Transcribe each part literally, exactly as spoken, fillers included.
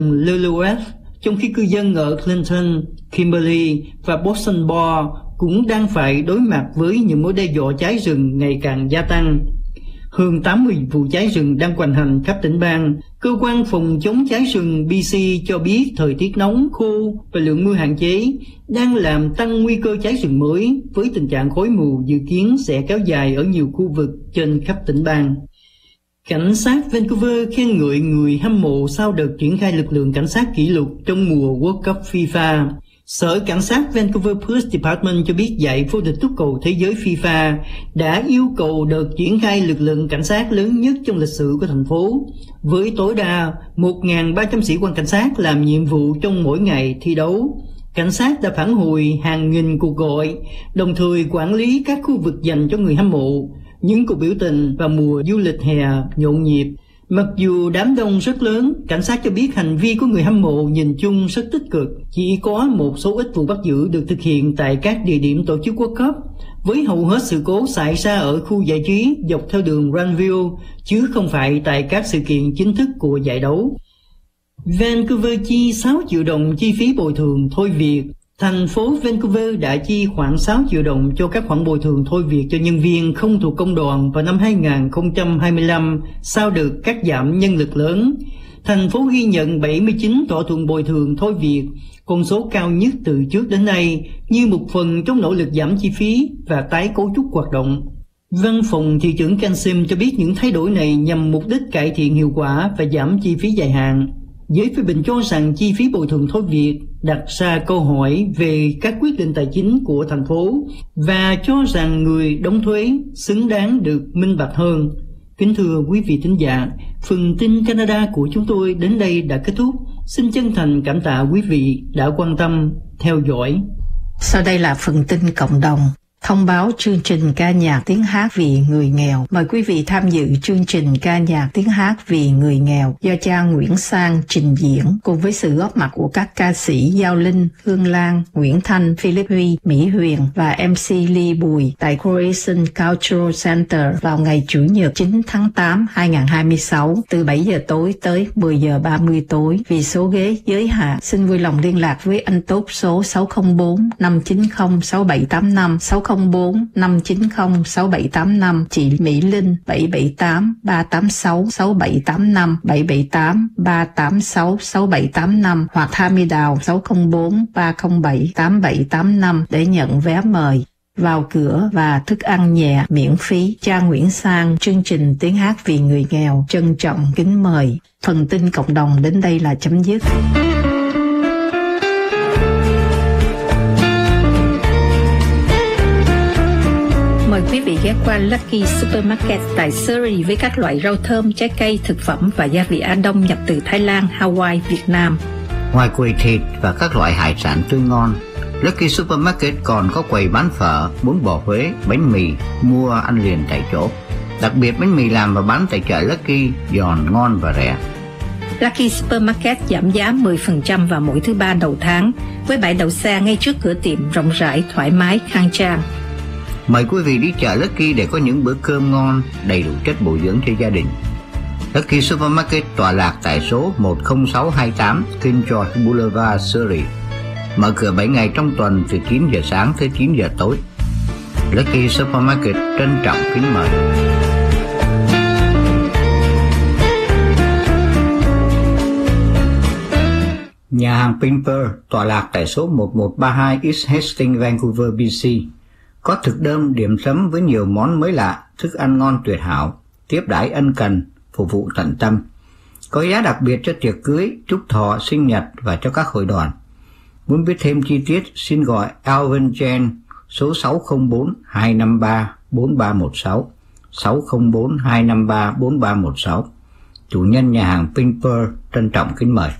Lillooet, trong khi cư dân ở Clinton, Kimberly và Boston Bar cũng đang phải đối mặt với những mối đe dọa cháy rừng ngày càng gia tăng. Hơn tám mươi vụ cháy rừng đang hoành hành khắp tỉnh bang. Cơ quan phòng chống cháy rừng B C cho biết thời tiết nóng, khô và lượng mưa hạn chế đang làm tăng nguy cơ cháy rừng mới, với tình trạng khói mù dự kiến sẽ kéo dài ở nhiều khu vực trên khắp tỉnh bang. Cảnh sát Vancouver khen ngợi người hâm mộ sau đợt triển khai lực lượng cảnh sát kỷ lục trong mùa World Cup FIFA. Sở Cảnh sát Vancouver Police Department cho biết giải vô địch túc cầu thế giới FIFA đã yêu cầu đợt triển khai lực lượng cảnh sát lớn nhất trong lịch sử của thành phố, với tối đa một nghìn ba trăm sĩ quan cảnh sát làm nhiệm vụ trong mỗi ngày thi đấu. Cảnh sát đã phản hồi hàng nghìn cuộc gọi, đồng thời quản lý các khu vực dành cho người hâm mộ, những cuộc biểu tình và mùa du lịch hè nhộn nhịp. Mặc dù đám đông rất lớn, cảnh sát cho biết hành vi của người hâm mộ nhìn chung rất tích cực. Chỉ có một số ít vụ bắt giữ được thực hiện tại các địa điểm tổ chức World Cup, với hầu hết sự cố xảy ra ở khu giải trí dọc theo đường Granville, chứ không phải tại các sự kiện chính thức của giải đấu. Vancouver chi sáu triệu đồng chi phí bồi thường thôi việc. Thành phố Vancouver đã chi khoảng sáu triệu đồng cho các khoản bồi thường thôi việc cho nhân viên không thuộc công đoàn vào năm hai nghìn không trăm hai mươi lăm sau đợt cắt giảm nhân lực lớn. Thành phố ghi nhận bảy mươi chín thỏa thuận bồi thường thôi việc, con số cao nhất từ trước đến nay, như một phần trong nỗ lực giảm chi phí và tái cấu trúc hoạt động. Văn phòng thị trưởng Kansim cho biết những thay đổi này nhằm mục đích cải thiện hiệu quả và giảm chi phí dài hạn. Giới phê bình cho rằng chi phí bồi thường thôi việc đặt ra câu hỏi về các quyết định tài chính của thành phố và cho rằng người đóng thuế xứng đáng được minh bạch hơn. Kính thưa quý vị thính giả, phần tin Canada của chúng tôi đến đây đã kết thúc. Xin chân thành cảm tạ quý vị đã quan tâm, theo dõi. Sau đây là phần tin cộng đồng. Thông báo chương trình ca nhạc tiếng hát vì người nghèo. Mời quý vị tham dự chương trình ca nhạc tiếng hát vì người nghèo do cha Nguyễn Sang trình diễn, cùng với sự góp mặt của các ca sĩ Giao Linh, Hương Lan, Nguyễn Thanh, Philip Huy, Mỹ Huyền và em xê Ly Bùi tại Croatian Cultural Center vào ngày Chủ nhật chín tháng tám năm hai nghìn không trăm hai mươi sáu từ bảy giờ tối tới mười giờ ba mươi tối. Vì số ghế giới hạn, xin vui lòng liên lạc với anh Tốt số sáu không bốn năm chín không sáu bảy tám năm, sáu không bốn năm chín không sáu bảy tám năm, chị Mỹ Linh bảy bảy tám ba tám sáu sáu bảy tám năm, bảy bảy tám ba tám sáu sáu bảy tám năm hoặc Thami Đào sáu không bốn ba không bảy tám bảy tám năm để nhận vé mời. Vào cửa và thức ăn nhẹ miễn phí. Cha Nguyễn Sang, chương trình tiếng hát vì người nghèo trân trọng kính mời. Phần tin cộng đồng đến đây là chấm dứt. Mời quý vị ghé qua Lucky Supermarket tại Surrey với các loại rau thơm, trái cây, thực phẩm và gia vị Á Đông nhập từ Thái Lan, Hawaii, Việt Nam. Ngoài quầy thịt và các loại hải sản tươi ngon, Lucky Supermarket còn có quầy bán phở, bún bò Huế, bánh mì, mua ăn liền tại chỗ. Đặc biệt bánh mì làm và bán tại chợ Lucky giòn, ngon và rẻ. Lucky Supermarket giảm giá mười phần trăm vào mỗi thứ ba đầu tháng, với bãi đậu xe ngay trước cửa tiệm rộng rãi, thoải mái, khang trang. Mời quý vị đi chợ Lucky để có những bữa cơm ngon, đầy đủ chất bổ dưỡng cho gia đình. Lucky Supermarket tọa lạc tại số một không sáu hai tám King George Boulevard, Surrey. Mở cửa bảy ngày trong tuần từ chín giờ sáng tới chín giờ tối. Lucky Supermarket trân trọng kính mời. Nhà hàng Pimper tọa lạc tại số một một ba hai East Hastings, Vancouver, bê xê. Có thực đơn điểm sắm với nhiều món mới lạ, thức ăn ngon tuyệt hảo, tiếp đãi ân cần, phục vụ tận tâm. Có giá đặc biệt cho tiệc cưới, chúc thọ, sinh nhật và cho các hội đoàn. Muốn biết thêm chi tiết, xin gọi Alvin Jen số sáu không bốn hai năm ba bốn ba một sáu, sáu không bốn hai năm ba bốn ba một sáu. Chủ nhân nhà hàng Pimper trân trọng kính mời.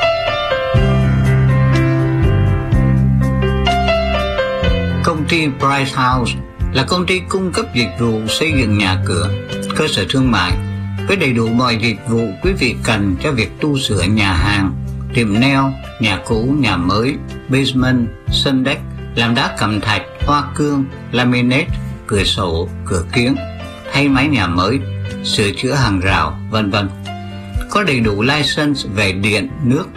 Công ty Price House là công ty cung cấp dịch vụ xây dựng nhà cửa, cơ sở thương mại với đầy đủ mọi dịch vụ quý vị cần cho việc tu sửa nhà hàng, tiệm nail, nhà cũ, nhà mới, basement, sân deck, làm đá cẩm thạch, hoa cương, laminate, cửa sổ, cửa kiếng, thay mái nhà mới, sửa chữa hàng rào, vân vân. Có đầy đủ license về điện, nước,